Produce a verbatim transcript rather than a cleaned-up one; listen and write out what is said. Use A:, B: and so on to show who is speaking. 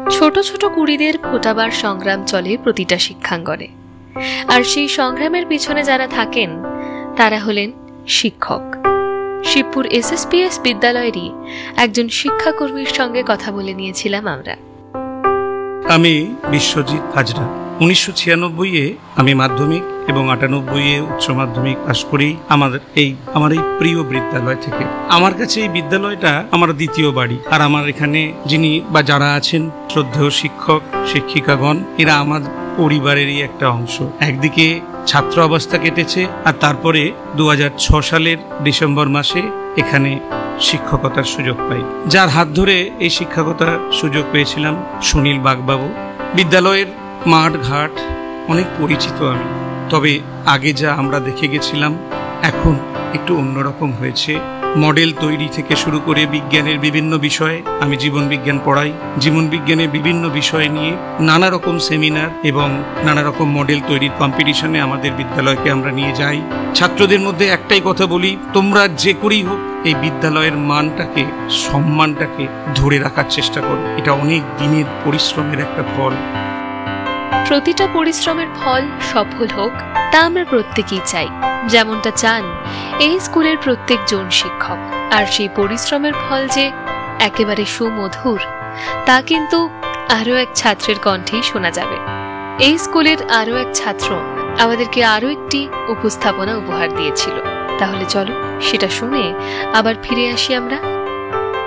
A: ছোট ছোট কুড়িদের ফোটাবার সংগ্রাম চলে প্রতিটা শিক্ষাঙ্গনে। আর সেই সংগ্রামের পিছনে যারা থাকেন তারা হলেন শিক্ষক। শিবপুর এসএসপিএস বিদ্যালয়েরই একজন শিক্ষাকর্মীর সঙ্গে কথা বলে নিয়েছিলাম আমরা।
B: আমি বিশ্বজিৎ হাজরা। উনিশশো ছিয়ানব্বই এ আমি মাধ্যমিক এবং আটানব্বই এ উচ্চ মাধ্যমিক পাশ করি আমাদের এই আমার এই প্রিয় বিদ্যালয় থেকে। আমার কাছে এই বিদ্যালয়টা আমার দ্বিতীয় বাড়ি। আর আমার এখানে যিনি বা যারা আছেন শ্রদ্ধেয় শিক্ষক শিক্ষিকাগণ, এরা আমার পরিবারেরই একটা অংশ। একদিকে ছাত্র অবস্থা কেটেছে, আর তারপরে দু হাজার ছ সালের ডিসেম্বর মাসে এখানে শিক্ষকতার সুযোগ পাই। যার হাত ধরে এই শিক্ষকতার সুযোগ পেয়েছিলাম সুনীল বাগবাবু। বিদ্যালয়ের মাঠ ঘাট অনেক পরিচিত আমি, তবে আগে যা আমরা দেখে গেছিলাম এখন একটু অন্যরকম হয়েছে। মডেল তৈরি থেকে শুরু করে বিজ্ঞানের বিভিন্ন বিষয়ে, আমি জীবন বিজ্ঞান পড়াই, জীবন বিজ্ঞানের বিভিন্ন বিষয় নিয়ে নানা রকম সেমিনার এবং নানা রকম মডেল তৈরির কম্পিটিশনে আমাদের বিদ্যালয়কে আমরা নিয়ে যাই। ছাত্রদের মধ্যে একটাই কথা বলি, তোমরা যে করেই হোক এই বিদ্যালয়ের মানটাকে সম্মানটাকে ধরে রাখার চেষ্টা করো। এটা অনেক দিনের পরিশ্রমের একটা ফল।
A: প্রতিটা পরিশ্রমের ফল সফল হোক তা আমরা প্রত্যেকেই চাই, যেমনটা চান এই স্কুলের প্রত্যেকজন শিক্ষক। আর সেই পরিশ্রমের ফল যে একেবারে সুমধুর তা কিন্তু আরো এক ছাত্রের কণ্ঠেই শোনা যাবে। এই স্কুলের আরো এক ছাত্র আমাদেরকে আরো একটি উপস্থাপনা উপহার দিয়েছিল। তাহলে চলো সেটা শুনে আবার ফিরে আসি আমরা।